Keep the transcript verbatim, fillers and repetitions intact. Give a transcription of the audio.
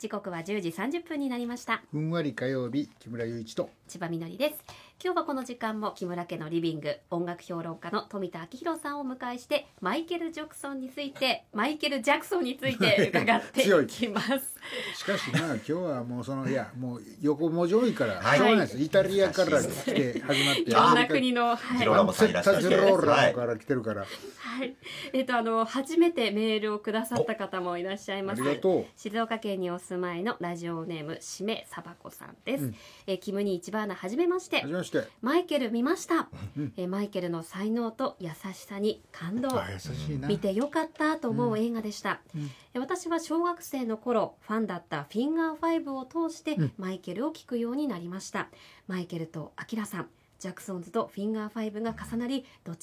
時刻はじゅうじさんじゅっぷんになりました。 ふんわり火曜日、木村雄一と千葉みのりです。今日はこの時間も木村家のリビング、音楽評論家の富田明宏さんをお迎えしてマイケル・ジャクソンについてマイケル・ジャクソンについて伺っていきますしかしまあ今日はもうそのいやもう横文字多いからはいしょうがないです、イタリアから来て始まっていろんな国の、 ジはいローラモさんいらっしゃるタジローラから来てるから、 はいえっとあの初めてメールをくださった方もいらっしゃいあますりがと静岡県にお住まいのラジオネームしめさばこさんです、 うんえーキムに一番なはじめましてう。はじめまして。 マイケル見ました、 うんえーマイケルの才能と優しさに感動、 あ優しいな。 見てよかったと思う映画でした、 うんえ私は小学生の頃ファンだったフィンガーファイブを通してうんマイケルを聴くようになりました。マイケルとアキラさん、ジャクソンズとフィンガーファイブが重なりどち